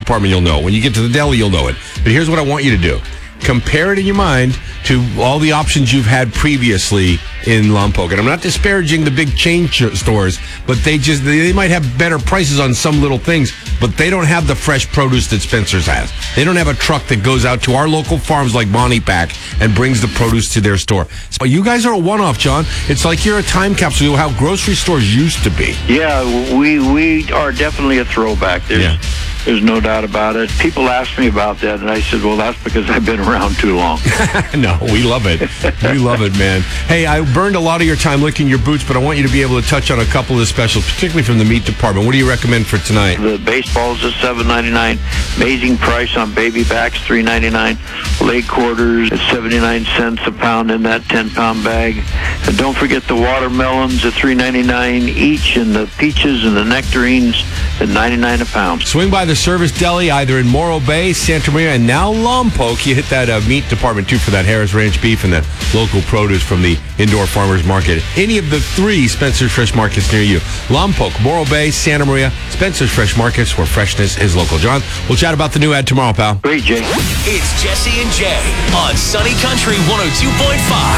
department, you'll know. When you get to the deli, you'll know it. But here's what I want you to do. Compare it in your mind to all the options you've had previously in Lompoc. And I'm not disparaging the big chain stores, but they might have better prices on some little things, but they don't have the fresh produce that Spencer's has. They don't have a truck that goes out to our local farms like Bonnie Pack and brings the produce to their store. So you guys are a one-off, John. It's like you're a time capsule, how grocery stores used to be. Yeah, we are definitely a throwback. There's no doubt about it. People ask me about that, and I said, well, that's because I've been around too long. No, we love it. We love it, man. Hey, I burned a lot of your time licking your boots, but I want you to be able to touch on a couple of the specials, particularly from the meat department. What do you recommend for tonight? The baseballs is $7.99. Amazing price on baby backs, $3.99. Leg quarters at 79 cents a pound in that 10-pound bag. And don't forget the watermelons at $3.99 each, and the peaches and the nectarines at $99 a pound. Swing by the Service Deli either in Morro Bay, Santa Maria, and now Lompoc. You hit that meat department too for that Harris Ranch beef and that local produce from the Indoor Farmers Market. Any of the 3 Spencer's Fresh Markets near you. Lompoc, Morro Bay, Santa Maria, Spencer's Fresh Markets, where freshness is local. John, we'll chat about the new ad tomorrow, pal. Great, Jay. It's Jesse and Jay on Sunny Country 102.5.